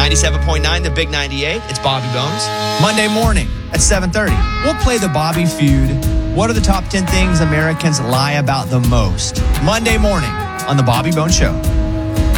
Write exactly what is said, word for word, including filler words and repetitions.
ninety-seven point nine, the Big ninety-eight. It's Bobby Bones. Monday morning at seven thirty, we'll play the Bobby Feud. What are the top ten things Americans lie about the most? Monday morning on the Bobby Bones Show.